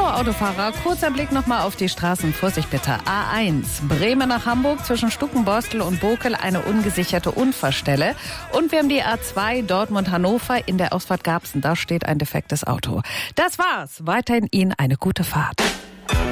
Autofahrer, kurzer Blick nochmal auf die Straßen. Vorsicht bitte. A1, Bremen nach Hamburg zwischen Stuckenborstel und Bokel eine ungesicherte Unfallstelle. Und wir haben die A2 Dortmund-Hannover in der Ausfahrt Garbsen. Da steht ein defektes Auto. Das war's. Weiterhin Ihnen eine gute Fahrt.